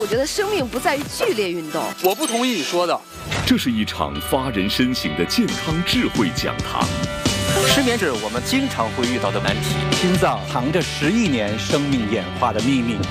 我觉得生命不在于剧烈运动。 我不同意你说的。 这是一场发人深省的健康智慧讲堂。 失眠是我们经常会遇到的难题。 心脏藏着10亿年生命演化的秘密。